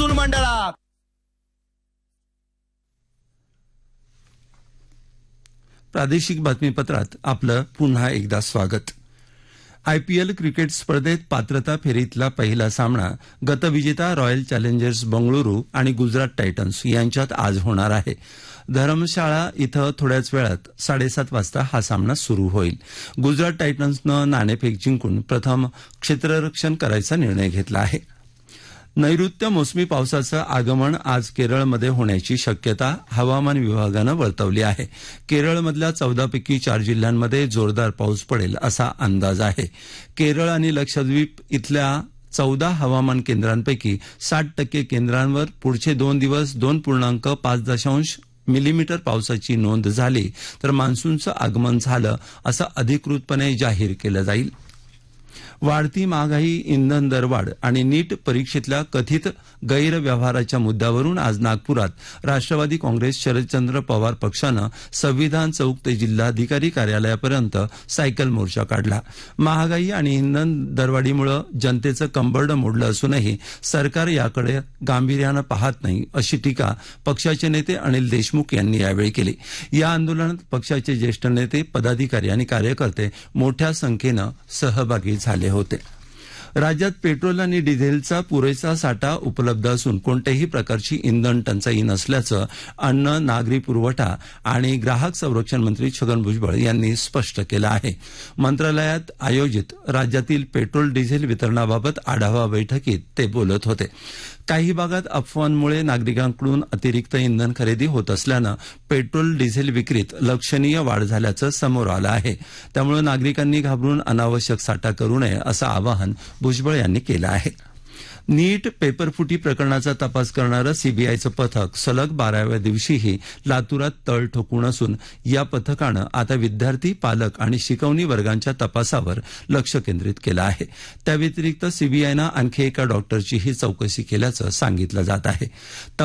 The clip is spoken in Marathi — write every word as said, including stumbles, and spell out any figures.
महसूल मंडळात. प्रादेशिक बातमीपत्रात आपलं पुन्हा एकदा स्वागत. आयपीएल क्रिकेट स्पर्धेत पात्रता फेरीतला पहिला सामना गतविजेता रॉयल चॅलेंजर्स बंगळुरू आणि गुजरात टायटन्स यांच्यात आज होणार आहे. धरमशाळा इथं थोड्याच वेळात साडेसात वाजता हा सामना सुरू होईल. गुजरात टायटन्सनं नाणेफेक जिंकून प्रथम क्षेत्ररक्षण करायचा निर्णय घेतला आहे. नैऋत्य मोसमी पावसाचं आगमन आज केरळमध्ये होण्याची शक्यता हवामान विभागानं वर्तवली आहे. केरळमधल्या चौदापैकी चार जिल्ह्यांमध्ये जोरदार पाऊस पडेल असा अंदाज आहे. केरळ आणि लक्षद्वीप इथल्या चौदा हवामान केंद्रांपैकी साठ टक्के केंद्रांवर पुढचे दोन दिवस दोन पूर्णांक पाच दशांश मिलीमीटर पावसाची नोंद झाली तर मान्सूनचं आगमन झालं असं अधिकृतपणे जाहीर केलं जाईल. वाढती महागाई, इंधन दरवाढ आणि नीट परीक्षेतल्या कथित गैरव्यवहाराच्या मुद्द्यावरून आज नागपुरात राष्ट्रवादी काँग्रेस शरदचंद्र पवार पक्षानं संविधान चौक ते जिल्हाधिकारी कार्यालयापर्यंत सायकल मोर्चा काढला. महागाई आणि इंधन दरवाढीमुळे जनतेचं कंबरडं मोडलं असूनही सरकार याकडे गांभीर्यानं पाहत नाही अशी टीका पक्षाचे नेते अनिल देशमुख यांनी यावेळी केली. या आंदोलनात पक्षाचे ज्येष्ठ नेते, पदाधिकारी आणि कार्यकर्ते मोठ्या संख्येनं सहभागी झाले होते. राज्यात पेट्रोल आणि डिझेलचा पुरेसा साठा उपलब्ध असून कोणत्याही प्रकारची इंधन टंचाई नसल्याचं अन्न, नागरी पुरवठा आणि ग्राहक संरक्षण मंत्री छगन भुजबळ यांनी स्पष्ट केलं आहे. मंत्रालयात आयोजित राज्यातील पेट्रोल डिझेल वितरणाबाबत आढावा बैठकीत ते बोलत होते. काही भागात अफवांमुळे नागरिकांकडून अतिरिक्त इंधन खरेदी होत असल्यानं पेट्रोल डिझेल विक्रीत लक्षणीय वाढ झाल्याचं समोर आलं आहे. त्यामुळे नागरिकांनी घाबरून अनावश्यक साठा करू नये असं आवाहन भुजबळ यांनी केलं आहे. नीट पेपरफुटी प्रकरणाचा तपास करणारं सीबीआयचं पथक सलग बाराव्या दिवशीही लातूरात तळ ठोकून असून या पथकानं आता विद्यार्थी, पालक आणि शिकवणी वर्गांच्या तपासावर लक्ष केंद्रित केलं आहे. त्याव्यतिरिक्त सीबीआयनं आणखी एका डॉक्टरचीही चौकशी केल्याचं सांगितलं जात आहे.